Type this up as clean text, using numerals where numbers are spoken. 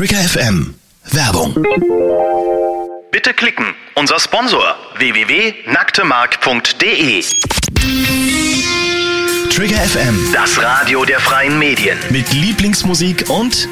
Trigger FM. Werbung. Bitte klicken. Unser Sponsor www.nacktemark.de. Trigger FM. Das Radio der freien Medien. Mit Lieblingsmusik und